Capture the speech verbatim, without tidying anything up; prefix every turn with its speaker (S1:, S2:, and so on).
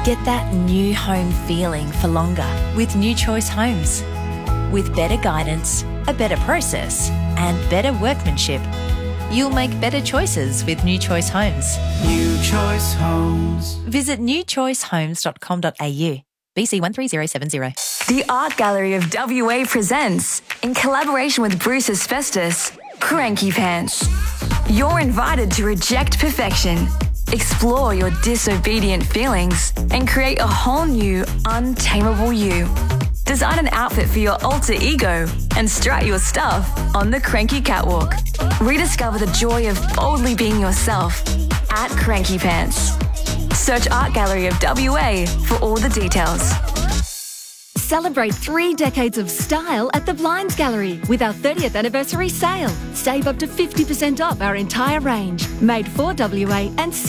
S1: Get that new home feeling for longer with New Choice Homes. With better guidance, a better process, and better workmanship, you'll make better choices with New Choice Homes.
S2: New Choice Homes.
S1: Visit new choice homes dot com dot a u. B C one three zero seven zero.
S3: The Art Gallery of W A presents, in collaboration with Bruce Asbestos, Cranky Pants. You're invited to reject perfection, explore your disobedient feelings, and create a whole new, untamable you. Design an outfit for your alter ego and strut your stuff on the Cranky Catwalk. Rediscover the joy of boldly being yourself at Cranky Pants. Search Art Gallery of W A for all the details.
S4: Celebrate three decades of style at the Blinds Gallery with our thirtieth anniversary sale. Save up to fifty percent off our entire range, made for W A and